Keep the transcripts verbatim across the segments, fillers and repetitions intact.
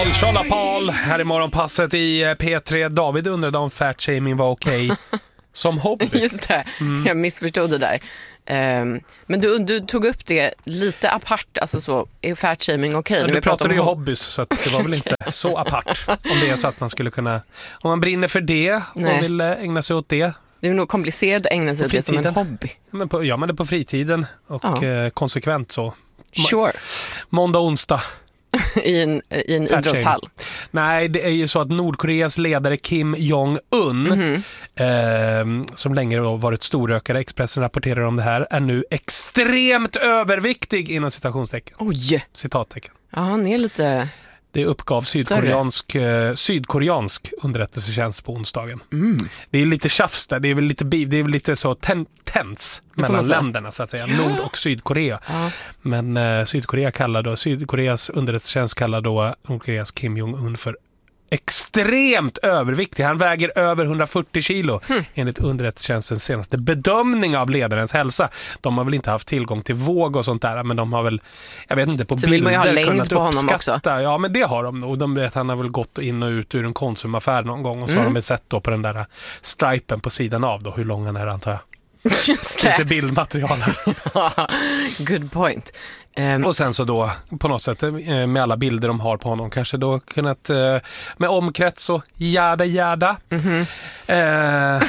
Tjalla Paul, här i morgonpasset i P tre. David undrade om fatshaming var okej som hobby. Just det, mm. jag missförstod det där. Um, men du, du tog upp det lite apart, alltså så, är fatshaming okej? Ja, du vi pratade om ju hobbys, så att det var väl inte så apart. Om det är så att man skulle kunna, om man brinner för det och Nej. vill ägna sig åt det. Det är nog komplicerat att ägna sig åt det som en hobby. Ja, men på, ja, men det är på fritiden och ja. eh, konsekvent så. Sure. Måndag, onsdag. I en, i en idrottshall. Nej, det är ju så att Nordkoreas ledare Kim Jong-Un mm-hmm. eh, som länge har varit storrökare, Expressen rapporterar om det här, är nu extremt överviktig inom citationstecken. Oj! Citattecken. Ja, han är lite... Det uppgav sydkoreansk, eh, sydkoreansk underrättelsetjänst på onsdagen. Mm. Det är lite tjafs där, det är väl lite, det är väl lite så ten, tens mellan länderna så att säga, Nord- och Sydkorea. Ja. Men eh, Sydkorea kallar då, Sydkoreas underrättelsetjänst kallar då Nordkoreas Kim Jong-Un för extremt överviktig. Han väger över hundrafyrtio kilo hmm. enligt underrättelsetjänstens senaste bedömning av ledarens hälsa. De har väl inte haft tillgång till våg och sånt där, men de har väl, jag vet inte, på så bilder vill man ju ha längd på honom uppskatta. Också. Ja, men det har de nog. De vet, han har väl gått in och ut ur en konsumaffär någon gång och så mm. har de väl sett då på den där stripen på sidan av då, hur lång han är, antar jag. Just det. Finns det bildmaterial här? Good point. Um, och sen så då på något sätt med alla bilder de har på honom kanske då kunnat med omkrets och jada jada. Mm-hmm. Eh,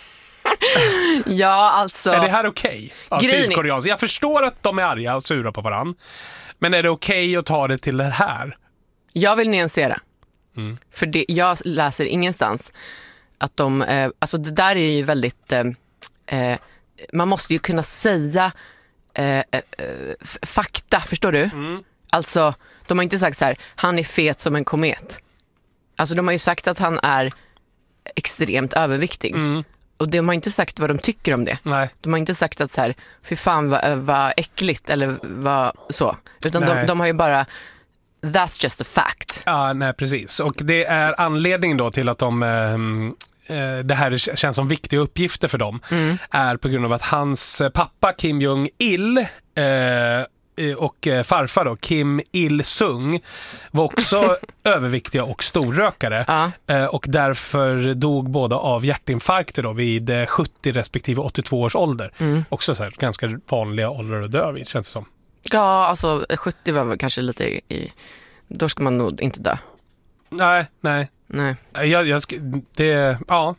ja, alltså. Är det här okej? Okay? Ja, Sydkoreans. Jag förstår att de är arga och sura på varann. Men är det okej okay att ta det till det här? Jag vill nyansera. Mm. För det, jag läser ingenstans att de, eh, alltså det där är ju väldigt eh, eh, man måste ju kunna säga Eh, eh, f- fakta, förstår du? Mm. Alltså, de har inte sagt så här, han är fet som en komet. Alltså, de har ju sagt att han är extremt överviktig. Mm. Och de har inte sagt vad de tycker om det. Nej. De har inte sagt att så här, fy fan vad, vad äckligt eller vad så. Utan de, de har ju bara, that's just a fact. Ja, nej, precis. Och det är anledningen då till att de... Eh, det här känns som viktiga uppgifter för dem mm. är på grund av att hans pappa Kim Jong-il eh, och farfar då, Kim Il-sung var också överviktiga och storrökare ja. eh, och därför dog båda av hjärtinfarkter då vid sjuttio respektive åttiotvå års ålder. Mm. Också så här, ganska vanliga åldrar att dö vid, känns det som. Ja, alltså sjuttio var väl kanske lite i... Då ska man nog inte dö. Nej, nej. Nej. Jag, jag, det, ja,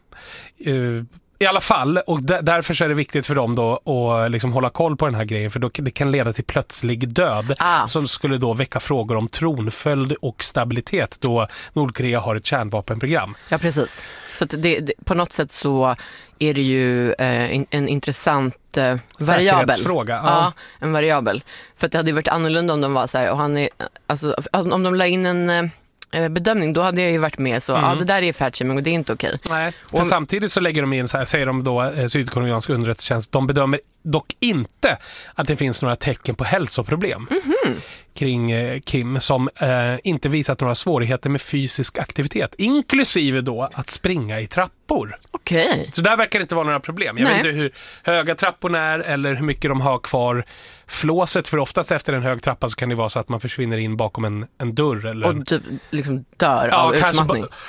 i alla fall, och d- därför så är det viktigt för dem då att liksom hålla koll på den här grejen, för då, det kan leda till plötslig död ah. som skulle då väcka frågor om tronföljd och stabilitet då Nordkorea har ett kärnvapenprogram. Ja, precis. Så att det, det, på något sätt så är det ju eh, en, en intressant eh, variabel. Fråga, ja. ja, en variabel. För att det hade varit annorlunda om de var så här, och han är, alltså, om de la in en eh, bedömning, då hade jag ju varit med så, mm. ja, det där är fatshaming och det är inte okej. Nej, för och, samtidigt så lägger de in så här, säger de då, eh, sydkoreanska underrättelsetjänst, de bedömer dock inte att det finns några tecken på hälsoproblem mm-hmm. kring eh, Kim som eh, inte visat några svårigheter med fysisk aktivitet, inklusive då att springa i trappor. Okej. Okay. Så där verkar det inte vara några problem. Jag Nej. vet inte hur höga trapporna är eller hur mycket de har kvar flåset, för oftast efter en hög trappa så kan det vara så att man försvinner in bakom en, en dörr. Eller och en... typ liksom dör ja, av utmattning. Bara...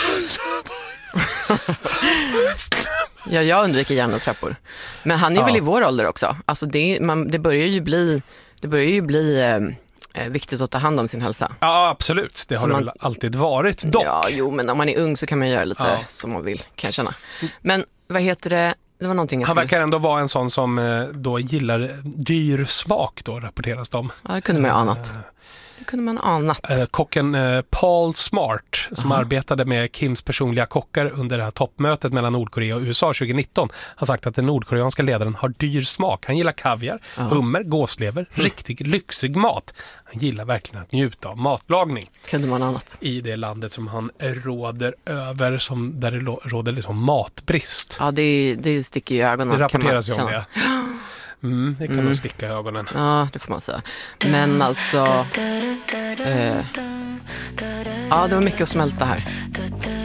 ja, jag undviker gärna trappor. Men han är ja. väl i vår ålder också. Alltså det, man, det börjar ju bli, det börjar ju bli eh, viktigt att ta hand om sin hälsa. Ja, absolut. Det har så det man... väl alltid varit. Dock. Ja, jo, men om man är ung så kan man göra lite ja. som man vill, kan jag känna. Men vad heter det? Det var någonting jag Han skulle... verkar ändå vara en sån som då gillar dyr smak då, rapporteras de. Ja, det kunde man ju anat. Uh, det kunde man anat. Uh, kocken uh, Paul Smart, som uh-huh. arbetade med Kims personliga kockar under det här toppmötet mellan Nordkorea och U S A tjugonitton, har sagt att den nordkoreanska ledaren har dyr smak. Han gillar kaviar, uh-huh. hummer, gåslever, mm. riktigt lyxig mat. Han gillar verkligen att njuta av matlagning. Kunde man annat. I det landet som han råder över, som, där det råder liksom matbrist. Ja, det, det sticker i ögonen. Det rapporteras ju om det. Mm, det kan mm. nog sticka i ögonen. Ja, det får man säga. Men alltså... Eh, ja, det var mycket att smälta här.